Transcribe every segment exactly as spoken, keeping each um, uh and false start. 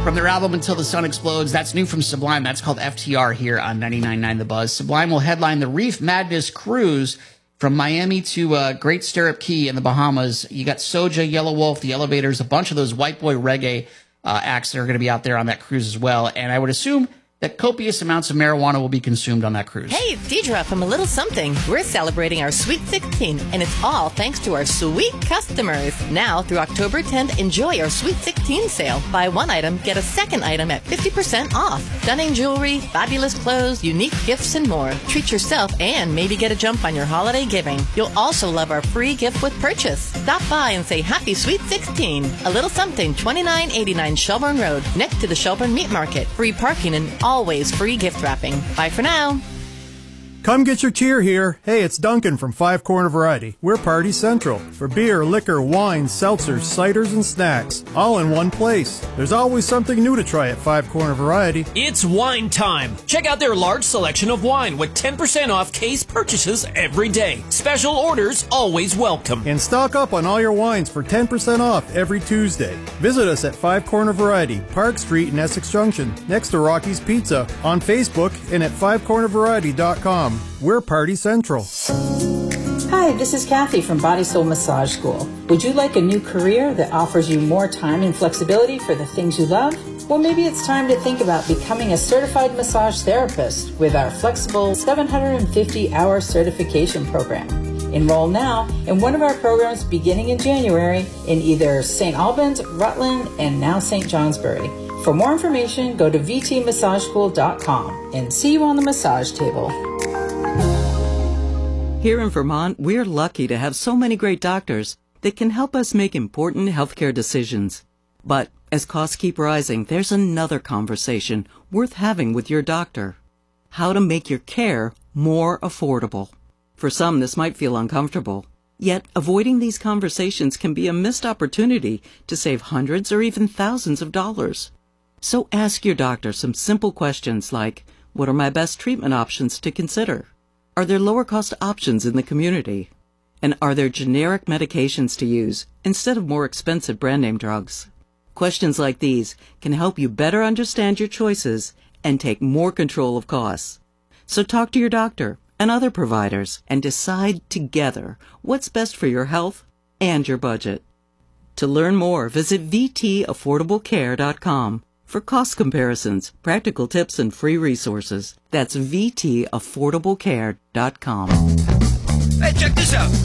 From their album Until the Sun Explodes, that's new from Sublime. That's called F T R here on ninety-nine point nine The Buzz. Sublime will headline the Reef Madness Cruise from Miami to uh, Great Stirrup Key in the Bahamas. You got Soja, Yellow Wolf, The Elevators, a bunch of those white boy reggae uh, acts that are going to be out there on that cruise as well. And I would assume that copious amounts of marijuana will be consumed on that cruise. Hey, it's Deidre from A Little Something. We're celebrating our Sweet sixteen, and it's all thanks to our sweet customers. Now, through October tenth, enjoy our Sweet sixteen sale. Buy one item, get a second item at fifty percent off. Stunning jewelry, fabulous clothes, unique gifts, and more. Treat yourself and maybe get a jump on your holiday giving. You'll also love our free gift with purchase. Stop by and say Happy Sweet sixteen. A Little Something, twenty-nine eighty-nine Shelburne Road, next to the Shelburne Meat Market. Free parking and all always free gift wrapping. Bye for now. Come get your cheer here. Hey, it's Duncan from Five Corner Variety. We're Party Central. For beer, liquor, wine, seltzers, ciders, and snacks. All in one place. There's always something new to try at Five Corner Variety. It's wine time. Check out their large selection of wine with ten percent off case purchases every day. Special orders always welcome. And stock up on all your wines for ten percent off every Tuesday. Visit us at Five Corner Variety, Park Street in Essex Junction, next to Rocky's Pizza, on Facebook and at five corner variety dot com. We're Party Central. Hi, this is Kathy from Body Soul Massage School. Would you like a new career that offers you more time and flexibility for the things you love? Well, maybe it's time to think about becoming a certified massage therapist with our flexible seven hundred fifty hour certification program. Enroll now in one of our programs beginning in January in either Saint Albans, Rutland, and now Saint Johnsbury. For more information, go to v t massage school dot com and see you on the massage table. Here in Vermont, we're lucky to have so many great doctors that can help us make important healthcare decisions. But as costs keep rising, there's another conversation worth having with your doctor. How to make your care more affordable. For some, this might feel uncomfortable. Yet, avoiding these conversations can be a missed opportunity to save hundreds or even thousands of dollars. So ask your doctor some simple questions like, what are my best treatment options to consider? Are there lower-cost options in the community? And are there generic medications to use instead of more expensive brand-name drugs? Questions like these can help you better understand your choices and take more control of costs. So talk to your doctor and other providers and decide together what's best for your health and your budget. To learn more, visit v t affordable care dot com. For cost comparisons, practical tips, and free resources. That's v t affordable care dot com. Hey, check this out.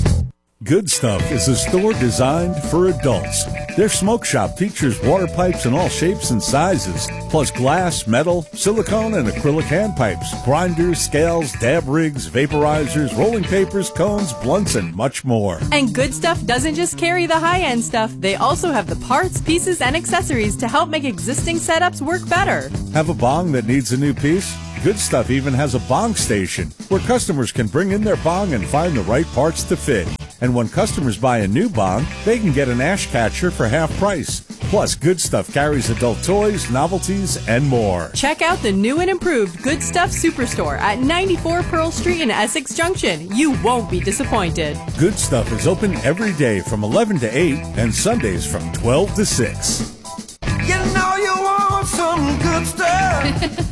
Good Stuff is a store designed for adults. Their smoke shop features water pipes in all shapes and sizes, plus glass, metal, silicone, and acrylic hand pipes, grinders, scales, dab rigs, vaporizers, rolling papers, cones, blunts, and much more. And Good Stuff doesn't just carry the high-end stuff. They also have the parts, pieces, and accessories to help make existing setups work better. Have a bong that needs a new piece? Good Stuff even has a bong station where customers can bring in their bong and find the right parts to fit. And when customers buy a new bong, they can get an ash catcher for half price. Plus, Good Stuff carries adult toys, novelties, and more. Check out the new and improved Good Stuff Superstore at ninety-four Pearl Street in Essex Junction. You won't be disappointed. Good Stuff is open every day from eleven to eight and Sundays from twelve to six. You know you want some good stuff.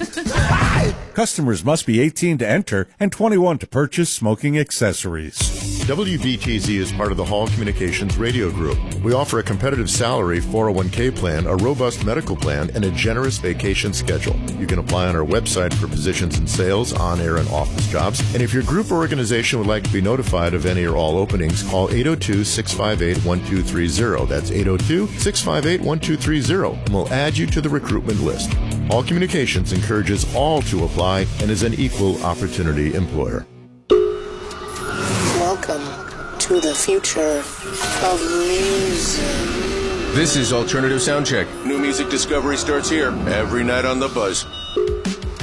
Customers must be eighteen to enter and twenty-one to purchase smoking accessories. W B T Z is part of the Hall Communications Radio Group. We offer a competitive salary four oh one k plan, a robust medical plan, and a generous vacation schedule. You can apply on our website for positions in sales, on-air, and office jobs. And if your group or organization would like to be notified of any or all openings, call eight oh two, six five eight, one two three zero. That's eight oh two, six five eight, one two three zero, and we'll add you to the recruitment list. Hall Communications encourages all to apply and is an equal opportunity employer. Welcome to the future of music. This is Alternative Soundcheck. New music discovery starts here every night on The Buzz.